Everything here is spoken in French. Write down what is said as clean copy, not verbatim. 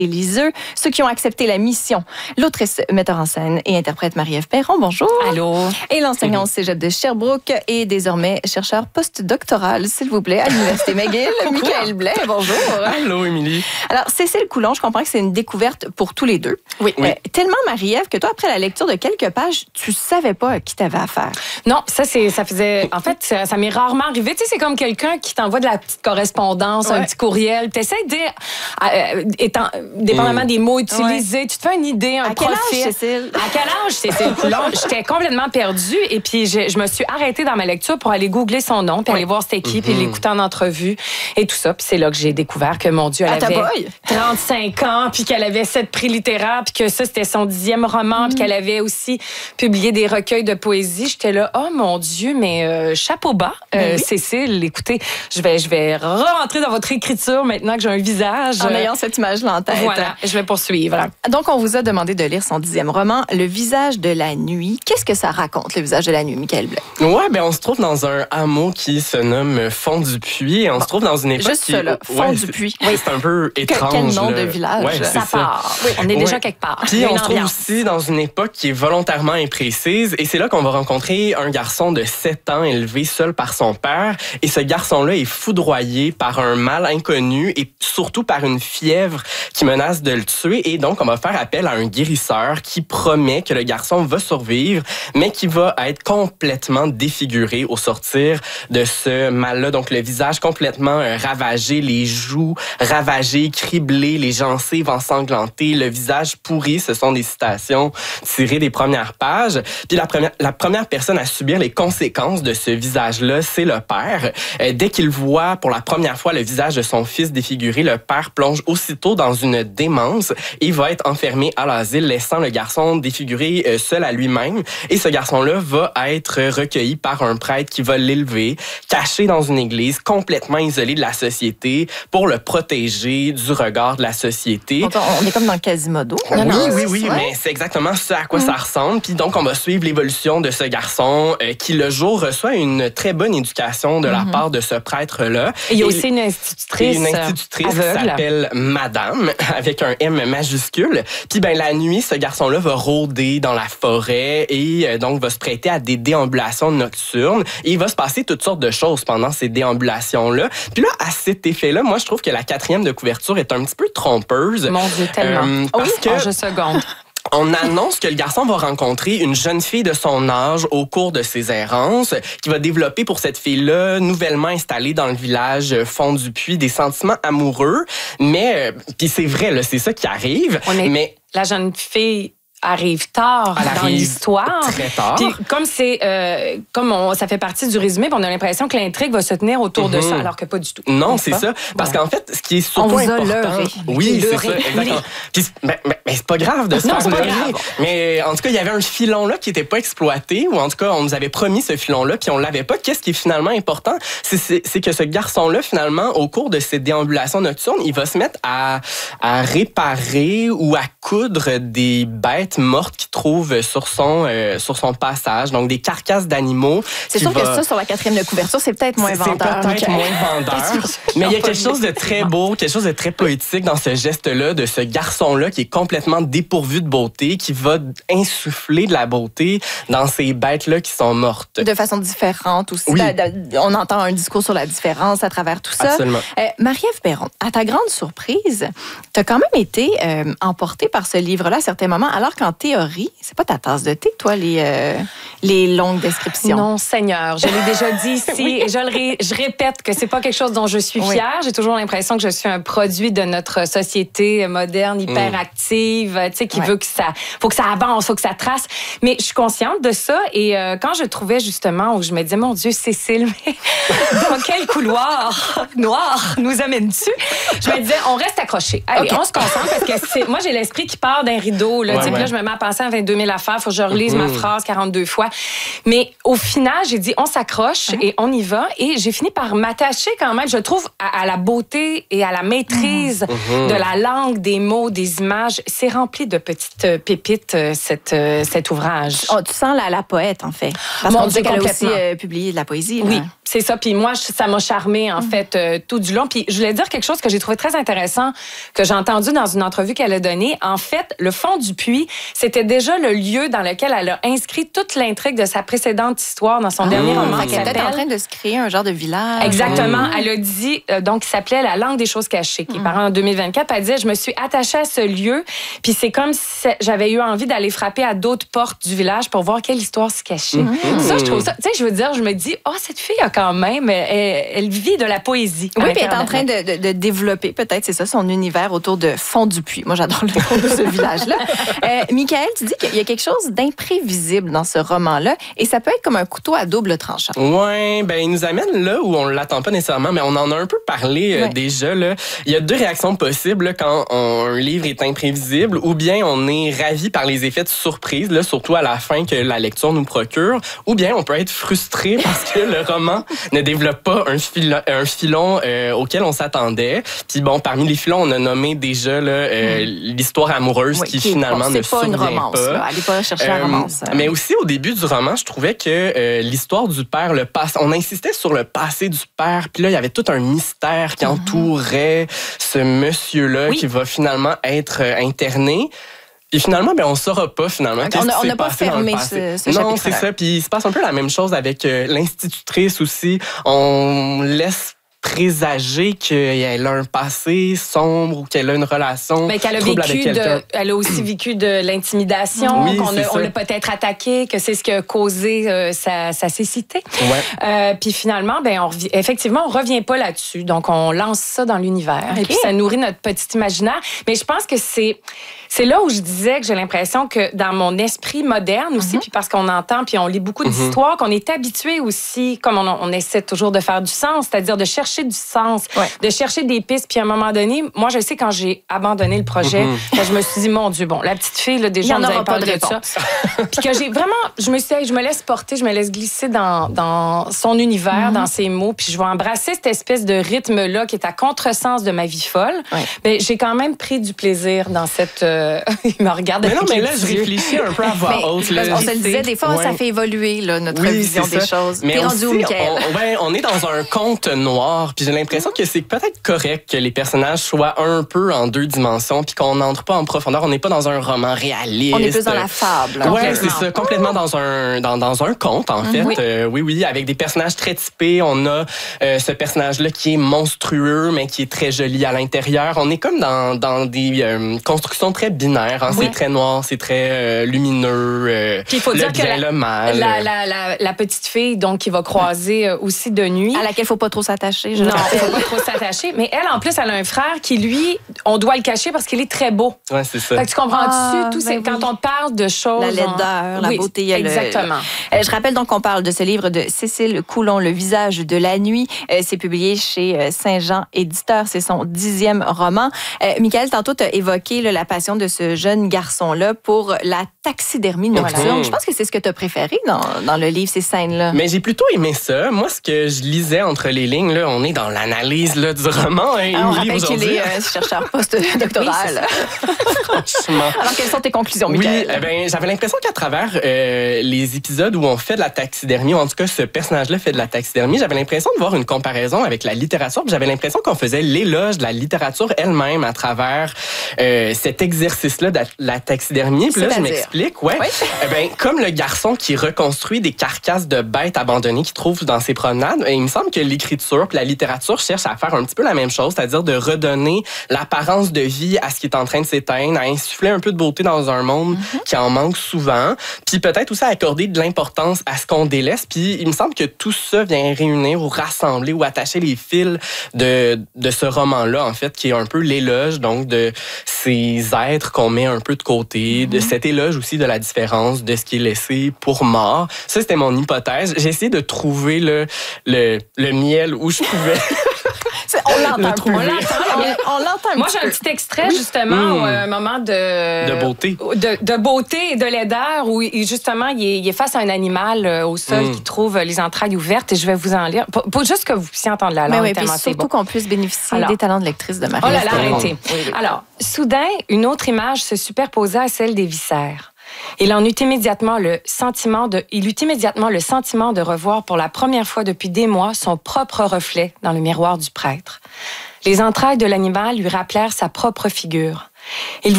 Liseux, ceux qui ont accepté la mission. L'autrice, metteur en scène et interprète Marie-Ève Perron, bonjour. Allô. Et l'enseignant au cégep de Sherbrooke et désormais chercheur postdoctoral, s'il vous plaît, à l'Université McGill, Michael Blais, bonjour. Allô, Émilie. Alors, Cécile Coulon, je comprends que c'est une découverte pour tous les deux. Oui. Tellement, Marie-Ève, que toi, après la lecture de quelques pages, tu savais pas à qui t'avais affaire. Non, ça faisait... En fait, ça m'est rarement arrivé. Tu sais, c'est comme quelqu'un qui t'envoie de la petite correspondance, un petit courriel. Tu essaies de dire... dépendamment des mots utilisés, tu te fais une idée, un profil. À quel âge, Cécile? À quel âge, Cécile Coulon? J'étais complètement perdue et puis je me suis arrêtée dans ma lecture pour aller googler son nom, puis aller voir c'était qui, puis l'écouter en entrevue et tout ça. Puis c'est là que j'ai découvert que, mon Dieu, elle avait 35 ans, puis qu'elle avait 7 prix littéraires, puis que ça, c'était son 10e roman, puis qu'elle avait aussi publié des recueils de poésie. J'étais là, oh mon Dieu, mais chapeau bas, Cécile, écoutez, je vais rentrer dans votre écriture maintenant que j'ai un visage. En ayant cette image-là en tête. Voilà, je vais poursuivre. Donc, on vous a demandé de lire son 10e roman, Le visage de la nuit. Qu'est-ce que ça raconte, Le visage de la nuit, Michael Blais? Ouais, ben on se trouve dans un hameau qui se nomme Fond-du-Puy. On se trouve dans une époque juste ça, là, Fond-du-Puy. Oui, c'est un peu étrange. Quel nom de village? Ouais, Ça part. Oui, on est déjà quelque part. Puis on se trouve aussi dans une époque qui est volontairement imprécise. Et c'est là qu'on va rencontrer un garçon de 7 ans élevé seul par son père. Et ce garçon-là est foudroyé par un mal inconnu et surtout par une fièvre qui menace de le tuer. Et donc, on va faire appel à un guérisseur qui promet que le garçon va survivre, mais qui va être complètement défiguré au sortir de ce mal-là. Donc, le visage complètement ravagé, les joues ravagées, criblées, les gencives ensanglantées, le visage pourri. Ce sont des citations tirées des premières pages. Puis la première personne à subir les conséquences de ce visage-là, c'est le père. Dès qu'il voit pour la première fois le visage de son fils défiguré, le père plonge aussitôt dans une démence et va être enfermé à l'asile, laissant le garçon défiguré seul à lui-même. Et ce garçon-là va être recueilli par un prêtre qui va l'élever, caché dans une église, complètement isolé de la société pour le protéger du regard de la société. On est comme dans Quasimodo. Oui, mais c'est exactement ce à quoi ça ressemble. Puis donc, on va suivre l'évolution de ce garçon qui, le jour, reçoit une très bonne éducation de la part de ce prêtre-là. Et il y a aussi une institutrice qui s'appelle Madame, avec un M majuscule. Puis ben la nuit, ce garçon-là va rôder dans la forêt et donc va se prêter à des déambulations nocturnes. Et il va se passer toutes sortes de choses pendant ces déambulations-là. Puis là, à cet effet-là, moi, je trouve que la 4e de couverture est un petit peu trompeuse. Mon Dieu, tellement. Parce que je seconde. On annonce que le garçon va rencontrer une jeune fille de son âge au cours de ses errances, qui va développer pour cette fille-là, nouvellement installée dans le village Fond-du-Puy, des sentiments amoureux. Mais, puis c'est vrai, là, c'est ça qui arrive. Mais la jeune fille arrive tard dans l'histoire. Très tard. Puis comme ça fait partie du résumé, on a l'impression que l'intrigue va se tenir autour de ça, alors que pas du tout. Non, c'est ça. Parce qu'en fait, ce qui est surtout important... Oui, c'est ça, exactement. Puis, mais c'est pas grave de se faire leurrer. Mais en tout cas, il y avait un filon là qui était pas exploité, ou en tout cas, on nous avait promis ce filon-là, puis on l'avait pas. Qu'est-ce qui est finalement important? C'est que ce garçon-là, finalement, au cours de ses déambulations nocturnes, il va se mettre à réparer ou à coudre des bêtes mortes qu'il trouve sur son passage, donc des carcasses d'animaux. C'est sûr que ça, sur la 4e de couverture, c'est peut-être moins vendeur. C'est peut-être moins vendeur, mais il y a quelque chose de très beau, quelque chose de très poétique dans ce geste-là, de ce garçon-là qui est complètement dépourvu de beauté, qui va insuffler de la beauté dans ces bêtes-là qui sont mortes. De façon différente aussi. Oui. On entend un discours sur la différence à travers tout ça. Absolument. Marie-Ève Perron, à ta grande surprise, tu as quand même été emportée par ce livre-là à certains moments, alors qu'en théorie, c'est pas ta tasse de thé, toi, les longues descriptions. Non, Seigneur, je l'ai déjà dit ici et je répète que c'est pas quelque chose dont je suis fière. J'ai toujours l'impression que je suis un produit de notre société moderne, hyperactive, tu sais, qui veut que ça, faut que ça avance, faut que ça trace. Mais je suis consciente de ça et quand je trouvais justement où je me disais, mon Dieu, Cécile, mais dans quel couloir noir nous amènes-tu? Je me disais, on reste accrochés. Allez, on se concentre parce que moi, j'ai l'esprit qui part d'un rideau, là, puis là, je me mets à penser à 22 000 affaires, faut que je relise ma phrase 42 fois. Mais au final, j'ai dit, on s'accroche et on y va. Et j'ai fini par m'attacher quand même, je trouve, à la beauté et à la maîtrise de la langue, des mots, des images. C'est rempli de petites pépites, cet ouvrage. Oh, tu sens la poète, en fait. Parce qu'on dit qu'elle a aussi publié de la poésie. Là. Oui, c'est ça. Puis moi, ça m'a charmée, en fait, tout du long. Puis je voulais dire quelque chose que j'ai trouvé très intéressant, que j'ai entendu dans une entrevue qu'elle a donnée. En fait, le fond du puits, c'était déjà le lieu dans lequel elle a inscrit toute l'intrigue de sa précédente histoire dans son dernier roman. Elle était peut-être en train de se créer un genre de village. Exactement. Elle a dit, donc, il s'appelait La langue des choses cachées, qui est paru en 2024. Elle disait, je me suis attachée à ce lieu, puis c'est comme si j'avais eu envie d'aller frapper à d'autres portes du village pour voir quelle histoire se cachait. Ça, je trouve ça, tu sais, je veux dire, je me dis, cette fille a quand même, elle vit de la poésie. Oui, puis elle est en train de développer, peut-être, c'est ça, son univers autour de Fond du Puits. Moi, j'adore le nom de ce village-là. Michaël, tu dis qu'il y a quelque chose d'imprévisible dans ce roman-là, et ça peut être comme un couteau à double tranchant. Oui, ben il nous amène là où on ne l'attend pas nécessairement, mais on en a un peu parlé déjà. Là. Il y a deux réactions possibles là, quand un livre est imprévisible, ou bien on est ravi par les effets de surprise, là, surtout à la fin que la lecture nous procure, ou bien on peut être frustré parce que le roman ne développe pas un filon auquel on s'attendait. Puis bon, parmi les filons, on a nommé déjà là, l'histoire amoureuse qui finalement ne survient pas. C'est pas une romance, là. Allez pas chercher la romance. Mais aussi, au début du roman, je trouvais que l'histoire du père, le passé, on insistait sur le passé du père, puis là, il y avait tout un mystère qui entourait ce monsieur-là qui va finalement être interné. Et finalement, on ne saura pas finalement qu'est-ce qui s'est passé dans le passé. Ce chapitre-là. Non, c'est ça. Puis il se passe un peu la même chose avec l'institutrice aussi. On laisse présager qu'elle a un passé sombre ou qu'elle a une relation trouble avec quelqu'un. Elle a aussi vécu de l'intimidation, on l'a peut-être attaqué, que c'est ce qui a causé sa cécité. Ouais. Puis finalement, effectivement, on revient pas là-dessus. Donc, on lance ça dans l'univers. Et puis, ça nourrit notre petit imaginaire. Mais je pense que c'est là où je disais que j'ai l'impression que dans mon esprit moderne aussi, puis parce qu'on entend, puis on lit beaucoup d'histoires, qu'on est habitué aussi, comme on essaie toujours de faire du sens, c'est-à-dire de chercher du sens, de chercher des pistes. Puis à un moment donné, moi, je sais, quand j'ai abandonné le projet, je me suis dit, mon Dieu, la petite fille, là, déjà, on nous avait parlé de ça. Puis que j'ai vraiment, je me suis dit, je me laisse porter, je me laisse glisser dans son univers, dans ses mots, puis je vais embrasser cette espèce de rythme-là qui est à contresens de ma vie folle. Mais j'ai quand même pris du plaisir dans cette... Il me regarde avec mais là, je réfléchis un peu à voix haute. On se le disait, des fois, ça fait évoluer là, notre vision des choses. Mais t'es rendu où, Michaël? On est dans un conte noir. Puis j'ai l'impression que c'est peut-être correct que les personnages soient un peu en deux dimensions, puis qu'on n'entre pas en profondeur. On n'est pas dans un roman réaliste. On est plus dans la fable. Oui, c'est ça. Complètement dans un conte, en fait. Oui, avec des personnages très typés. On a ce personnage-là qui est monstrueux, mais qui est très joli à l'intérieur. On est comme dans des constructions très binaires. Hein. C'est très noir, c'est très lumineux. Puis il faut dire que le mal. La petite fille, donc, qui va croiser aussi de nuit. À laquelle il ne faut pas trop s'attacher. Non, il ne faut pas trop s'attacher. Mais elle, en plus, elle a un frère qui, lui, on doit le cacher parce qu'il est très beau. Oui, c'est ça. Fait que tu comprends-tu? Quand on parle de choses... La laideur, la beauté. Exactement. Je rappelle donc qu'on parle de ce livre de Cécile Coulon, Le visage de la nuit. C'est publié chez Saint-Jean Éditeur. C'est son 10e roman. Michaël, tantôt, tu as évoqué la passion de ce jeune garçon-là pour la taxidermie nocturne. Je pense que c'est ce que tu as préféré dans le livre, ces scènes-là. Mais j'ai plutôt aimé ça. Moi, ce que je lisais entre les lignes, là, on est dans l'analyse là, du roman. On rappelle qu'il est chercheur post-doctoral. Franchement. Alors, quelles sont tes conclusions, Michaël? Oui, j'avais l'impression qu'à travers les épisodes où on fait de la taxidermie, ou en tout cas, ce personnage-là fait de la taxidermie, j'avais l'impression de voir une comparaison avec la littérature. J'avais l'impression qu'on faisait l'éloge de la littérature elle-même à travers cet exercice-là de la taxidermie. Puis là, je m'explique. Comme le garçon qui reconstruit des carcasses de bêtes abandonnées qu'il trouve dans ses promenades, il me semble que l'écriture puis la littérature cherche à faire un petit peu la même chose, c'est-à-dire de redonner l'apparence de vie à ce qui est en train de s'éteindre, à insuffler un peu de beauté dans un monde qui en manque souvent, puis peut-être aussi à accorder de l'importance à ce qu'on délaisse. Puis il me semble que tout ça vient réunir ou rassembler ou attacher les fils de ce roman-là, en fait, qui est un peu l'éloge donc de ces êtres qu'on met un peu de côté, de cet éloge aussi de la différence de ce qui est laissé pour mort. Ça, c'était mon hypothèse. J'ai essayé de trouver le miel où je pouvais... On l'entend. Moi, j'ai un petit extrait, justement, un moment de beauté. De beauté et de laideur, où justement, il est face à un animal au sol qui trouve les entrailles ouvertes, et je vais vous en lire. Pour juste que vous puissiez entendre la langue. Mais puis surtout qu'on puisse bénéficier des talents de lectrice de Marie. Oh là là, arrêtez. Alors, soudain, une autre image se superposa à celle des viscères. Il eut immédiatement le sentiment de revoir pour la première fois depuis des mois son propre reflet dans le miroir du prêtre. Les entrailles de l'animal lui rappelèrent sa propre figure. Il